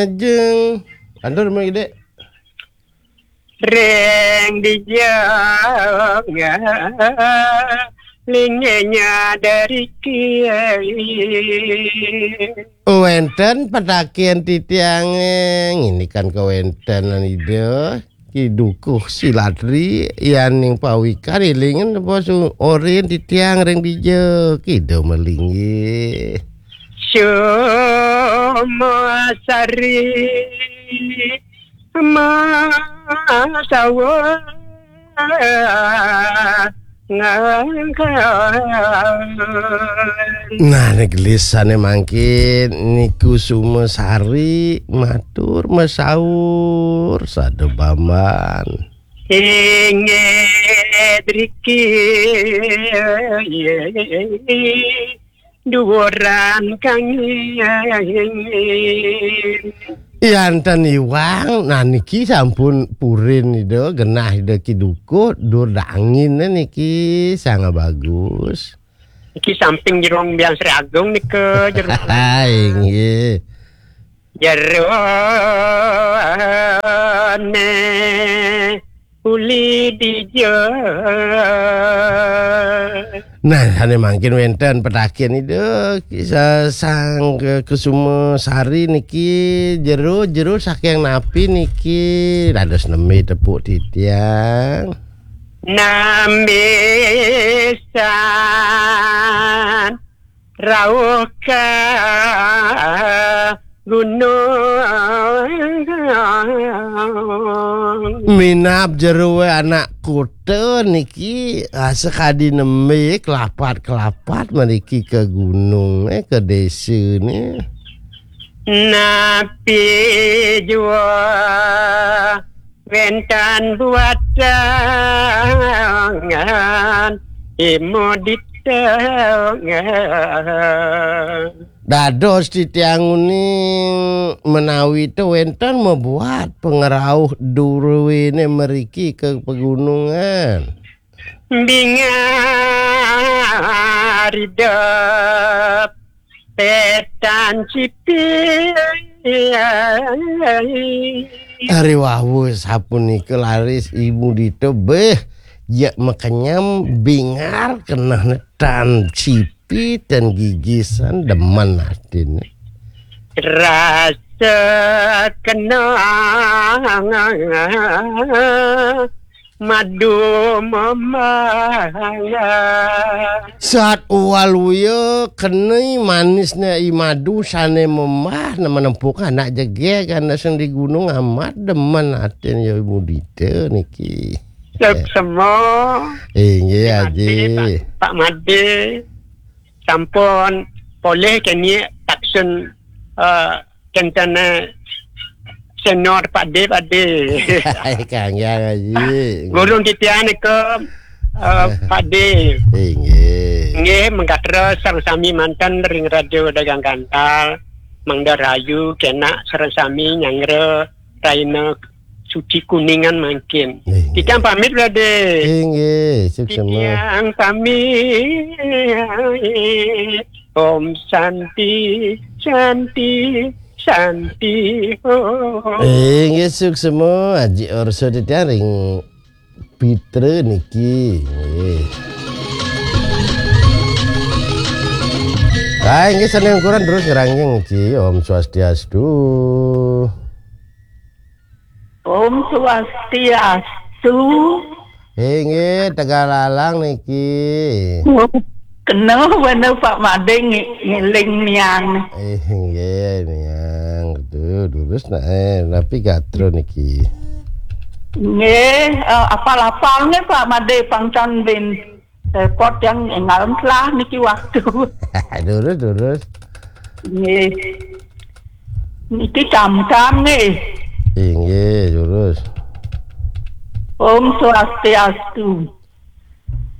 ngajeng. Andur mau ide. Reng dijang lingenya dari kiai. Wenten padakian titiang ini kan kewenten ide. Kidukuh silatri yaning pawikan ilingen bosu orin titiang reng dije kido melinggi. Semua sari masawa nah neglisane mangkin niku sumesari matur mesaur sado baman ingedriki duoran kang Yanten iwang, nah niki sampun purin itu genah ide kiduku dur angin niki sangat bagus. Iki samping jerong biang Sri Agung nih ke jerong. Inggih. Jerone uli dijo. Nah, ane mangkin wenten petakian itu kisah sang kesuma sari niki jero saking napi niki dados nemi tepuk titiang. Nambesan rauka gunung minap jero anak kuda niki sekadi nemi kelapat meriki ke gunung ke desa ni napi jua wentan buatangan imoditangan dados titiang ini menawi itu wenten membuat pengerauh durwine meriki ke pegunungan bingaridap petan cipi hari wawu sapun nike laris ibu ditebeh ya makanya bingar kena netan cipi dan gigisan demen adin rasa kenang madu memangga saat ual wuyo kena manisnya imadu sane memah menempuh anak jege karena seng di gunung amat demen adin ya ibu dite niki semua inggih aji Pak Made sampun boleh kini taksun kentana senior Pak De Kang yang aji gurung titian ke Pak De nggih mengkatra sareng sami mantan ring radio dagang kantal mangda rayu kena sareng sami nyangre raina suci kuningan makin. Kita pamit Brade. Inggih, sukses semua. Yang pamit. Om Santi, Santi, Santi. Oh. Inggih, sukses semua. Aji orso ditaring Pitre niki. Inggih seneng kurang terus ngeranging iki Om Swastiastu. Om Swastiastu. Inggih Tegalalang niki. Kena bener Pak Made ngiling niang. Inggih niang tuh lurus tapi gatro niki. Nggih apal-apalnya Pak Made pangcan bin pot yang ngalem lah niki waktu. Lurus. Nggih. Niki cam-cam nih. Inggih, lurus. Om Swastiastu.